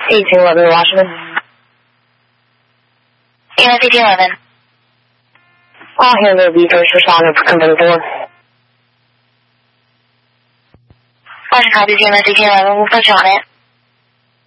1811 Washington. EMS 1811. I'll handle the first responder for company 4. Roger, copy EMS 1811. We'll put you on it.